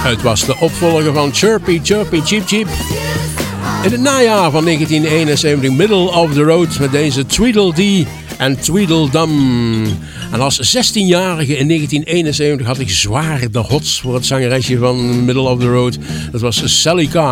Het was de opvolger van Chirpy Chirpy Cheep Cheep. In het najaar van 1971, Middle of the Road met deze Tweedledee en Tweedledum. En als 16-jarige in 1971 had ik zwaar de hots voor het zangeresje van Middle of the Road. Dat was Sally Carr.